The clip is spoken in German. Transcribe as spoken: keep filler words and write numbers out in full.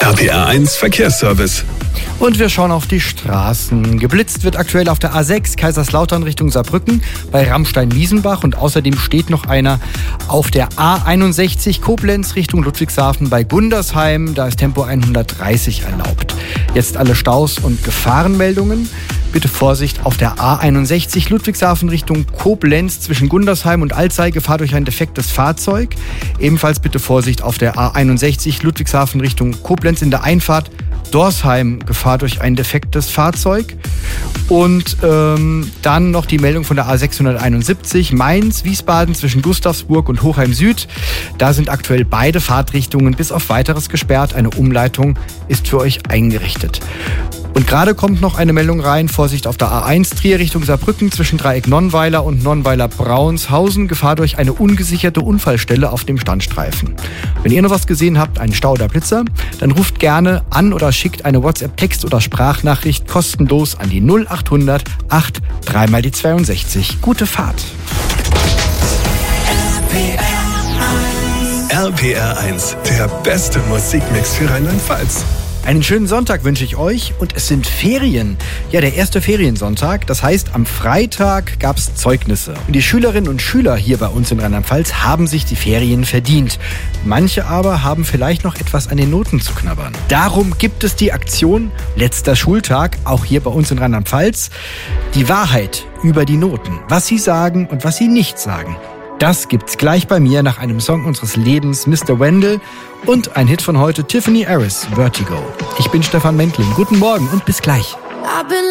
R P R eins Verkehrsservice. Und wir schauen auf die Straßen. Geblitzt wird aktuell auf der A sechs Kaiserslautern Richtung Saarbrücken bei Ramstein-Liesenbach und außerdem steht noch einer auf der A einundsechzig Koblenz Richtung Ludwigshafen bei Gundersheim. Da ist Tempo hundertdreißig erlaubt. Jetzt alle Staus und Gefahrenmeldungen. Bitte Vorsicht auf der A einundsechzig Ludwigshafen Richtung Koblenz zwischen Gundersheim und Alzey, Gefahr durch ein defektes Fahrzeug. Ebenfalls bitte Vorsicht auf der A einundsechzig Ludwigshafen Richtung Koblenz in der Einfahrt Dorsheim, Gefahr durch ein defektes Fahrzeug. Und ähm, dann noch die Meldung von der A sechshunderteinundsiebzig Mainz, Wiesbaden zwischen Gustavsburg und Hochheim Süd. Da sind aktuell beide Fahrtrichtungen bis auf Weiteres gesperrt. Eine Umleitung ist für euch eingerichtet. Und gerade kommt noch eine Meldung rein. Vorsicht auf der A eins Trier Richtung Saarbrücken zwischen Dreieck Nonnweiler und Nonnweiler-Braunshausen. Gefahr durch eine ungesicherte Unfallstelle auf dem Standstreifen. Wenn ihr noch was gesehen habt, einen Stau oder Blitzer, dann ruft gerne an oder schickt eine WhatsApp-Text- oder Sprachnachricht kostenlos an die null achthundert acht drei mal die zweiundsechzig. Gute Fahrt. R P R eins, der beste Musikmix für Rheinland-Pfalz. Einen schönen Sonntag wünsche ich euch und es sind Ferien. Ja, der erste Feriensonntag. Das heißt, am Freitag gab es Zeugnisse. Und die Schülerinnen und Schüler hier bei uns in Rheinland-Pfalz haben sich die Ferien verdient. Manche aber haben vielleicht noch etwas an den Noten zu knabbern. Darum gibt es die Aktion Letzter Schultag, auch hier bei uns in Rheinland-Pfalz. Die Wahrheit über die Noten. Was sie sagen und was sie nicht sagen. Das gibt's gleich bei mir nach einem Song unseres Lebens, Mister Wendell, und ein Hit von heute, Tiffany Harris, Vertigo. Ich bin Stefan Mendling. Guten Morgen und bis gleich.